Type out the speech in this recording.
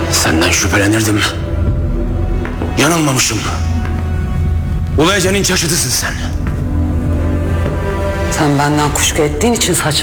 Senden şüphelenirdim. Yanılmamışım. Ulu Ece'nin çeşidisin sen. Sen benden kuşku ettiğin için saçma.